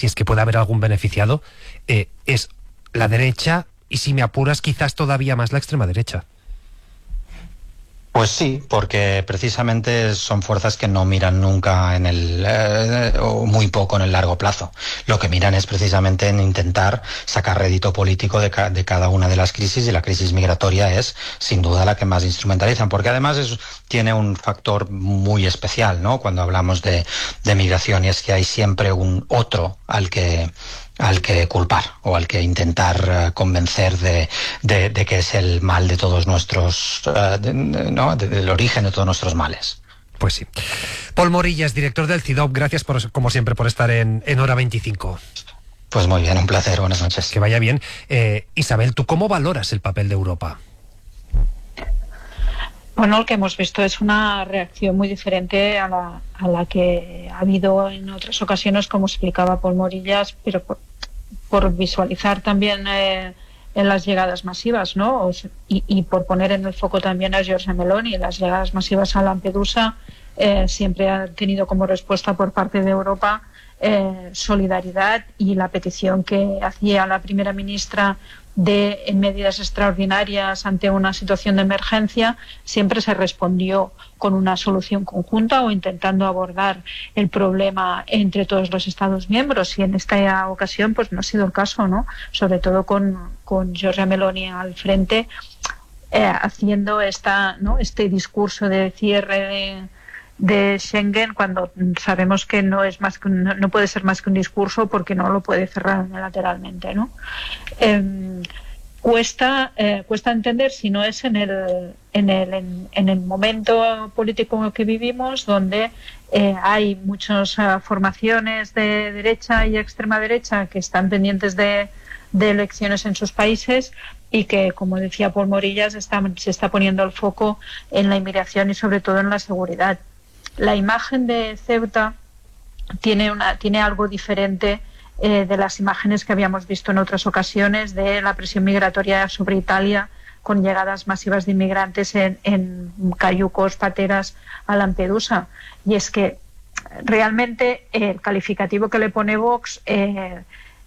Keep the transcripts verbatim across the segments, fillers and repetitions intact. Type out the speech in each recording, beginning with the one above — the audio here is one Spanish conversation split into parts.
si es que puede haber algún beneficiado, eh, es la derecha y, si me apuras, quizás todavía más la extrema derecha. Pues sí, porque precisamente son fuerzas que no miran nunca en el, eh, o muy poco en el largo plazo. Lo que miran es precisamente en intentar sacar rédito político de, ca de cada una de las crisis, y la crisis migratoria es sin duda la que más instrumentalizan, porque además es, tiene un factor muy especial, ¿no? Cuando hablamos de, de migración, y es que hay siempre un otro al que al que culpar o al que intentar uh, convencer de, de, de que es el mal de todos nuestros, uh, de, de, ¿no? de, del origen de todos nuestros males. Pues sí. Pol Morillas, director del C I D O P, gracias por, como siempre, por estar en, en Hora veinticinco. Pues muy bien, un placer, buenas noches. Que vaya bien. Eh, Isabel, ¿tú cómo valoras el papel de Europa? Bueno, lo que hemos visto es una reacción muy diferente a la, a la que ha habido en otras ocasiones, como explicaba Pol Morillas, pero por, por visualizar también eh, en las llegadas masivas, ¿no? O sea, y, y por poner en el foco también a Giorgia Meloni. Las llegadas masivas a Lampedusa eh, siempre han tenido como respuesta por parte de Europa eh, solidaridad, y la petición que hacía la primera ministra de medidas extraordinarias ante una situación de emergencia siempre se respondió con una solución conjunta o intentando abordar el problema entre todos los Estados miembros, y en esta ocasión pues no ha sido el caso, ¿no? Sobre todo con, con Giorgia Meloni al frente, eh, haciendo esta, ¿no? este discurso de cierre de de Schengen, cuando sabemos que no es más que un, no puede ser más que un discurso, porque no lo puede cerrar unilateralmente, ¿no? Eh, cuesta eh, cuesta entender si no es en el en el en, en el momento político que vivimos, donde eh, hay muchas uh, formaciones de derecha y extrema derecha que están pendientes de de elecciones en sus países, y que, como decía Pol Morillas, está, se está poniendo el foco en la inmigración y sobre todo en la seguridad. La imagen de Ceuta tiene, una, tiene algo diferente eh, de las imágenes que habíamos visto en otras ocasiones de la presión migratoria sobre Italia, con llegadas masivas de inmigrantes en, en cayucos, pateras a Lampedusa. Y es que realmente el calificativo que le pone Vox eh,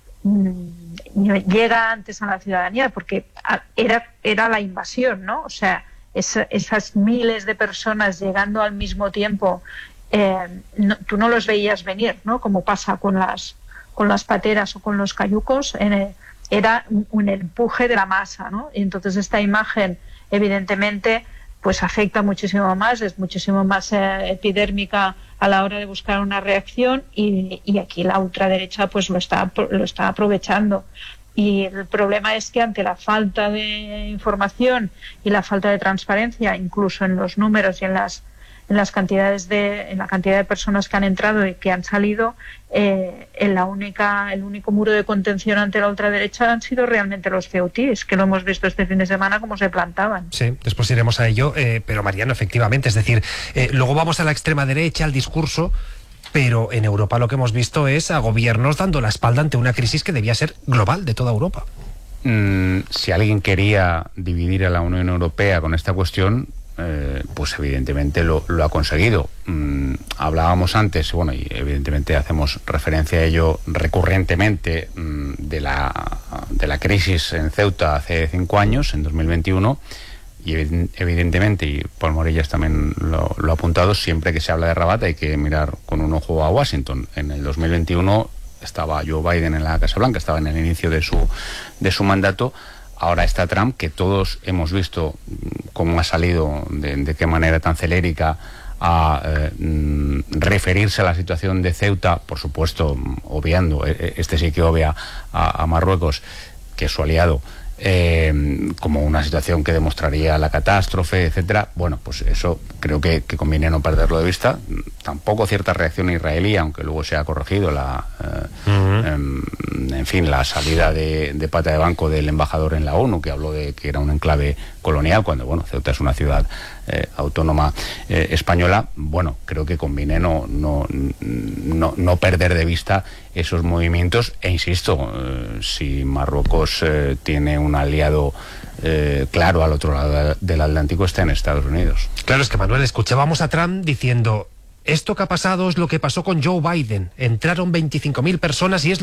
llega antes a la ciudadanía, porque era, era la invasión, ¿no? O sea, es, esas miles de personas llegando al mismo tiempo, eh, no, tú no los veías venir, ¿no? Como pasa con las, con las pateras o con los cayucos, en el, era un, un empuje de la masa, ¿no? Y entonces esta imagen, evidentemente, pues afecta muchísimo más, es muchísimo más eh, epidérmica a la hora de buscar una reacción, y, y aquí la ultraderecha pues lo está, lo está aprovechando. Y el problema es que ante la falta de información y la falta de transparencia, incluso en los números y en las en las cantidades de en la cantidad de personas que han entrado y que han salido, eh, en la única el único muro de contención ante la ultraderecha han sido realmente los ceutíes, que lo hemos visto este fin de semana cómo se plantaban. Sí, después iremos a ello, eh, pero Mariano, efectivamente, es decir, eh, luego vamos a la extrema derecha, al discurso, pero en Europa lo que hemos visto es a gobiernos dando la espalda ante una crisis que debía ser global de toda Europa. Mm, si alguien quería dividir a la Unión Europea con esta cuestión, Eh, pues evidentemente lo, lo ha conseguido. Mm, hablábamos antes, bueno, y evidentemente hacemos referencia a ello recurrentemente, mm, de la de la crisis en Ceuta hace cinco años, en dos mil veintiuno, y evidentemente, y Pol Morillas también lo, lo ha apuntado, siempre que se habla de Rabat hay que mirar con un ojo a Washington. En el dos mil veintiuno estaba Joe Biden en la Casa Blanca, estaba en el inicio de su de su mandato. Ahora está Trump, que todos hemos visto cómo ha salido, de, de qué manera tan celérica, a eh, referirse a la situación de Ceuta, por supuesto, obviando, este sí que obvia a, a Marruecos, que es su aliado, eh, como una situación que demostraría la catástrofe, etcétera. Bueno, pues eso creo que, que conviene no perderlo de vista. Tampoco cierta reacción israelí, aunque luego se ha corregido la eh, uh-huh. eh, en fin, la salida de, de pata de banco del embajador en la ONU, que habló de que era un enclave colonial, cuando, bueno, Ceuta es una ciudad eh, autónoma eh, española. Bueno, creo que conviene no, no, no, no perder de vista esos movimientos, e insisto, eh, si Marruecos eh, tiene un aliado eh, claro al otro lado del Atlántico, está en Estados Unidos. Claro, es que, Manuel, escuchábamos a Trump diciendo: esto que ha pasado es lo que pasó con Joe Biden, entraron veinticinco mil personas y es